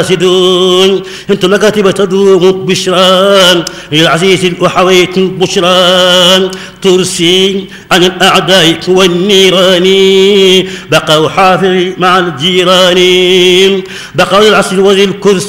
حاسدون انتم مكاتب تدوم بشران للعزيز وحويت بشران ترسي عن الأعداء والنيران بقوا حافظي مع الجيران بقوا للعصر وذي الكرسي